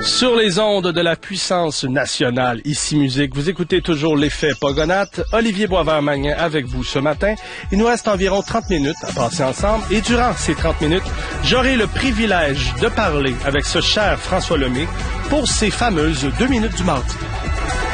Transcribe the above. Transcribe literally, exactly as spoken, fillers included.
Sur les ondes de la puissance nationale, ici Musique, vous écoutez toujours l'effet Pogonates. Olivier Boisvert-Magnin avec vous ce matin. Il nous reste environ trente minutes à passer ensemble et durant ces trente minutes, j'aurai le privilège de parler avec ce cher François Lemay pour ces fameuses deux minutes du mardi.